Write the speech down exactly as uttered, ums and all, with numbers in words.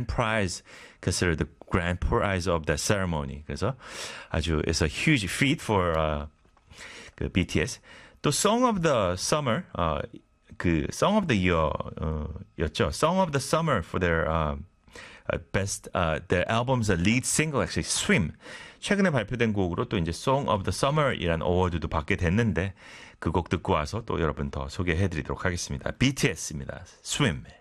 prize, considered the grand prize of the ceremony. 그래서 아주 it's a huge feat for uh, 그 비티에스. 또 Song of the Summer, 어, 그 Song of the Year 어, 였죠. Song of the Summer for their uh, best uh, their album's lead single actually Swim. 최근에 발표된 곡으로 또 이제 Song of the Summer이라는 어워드도 받게 됐는데 그 곡 듣고 와서 또 여러분 더 소개해드리도록 하겠습니다. 비티에스입니다. Swim.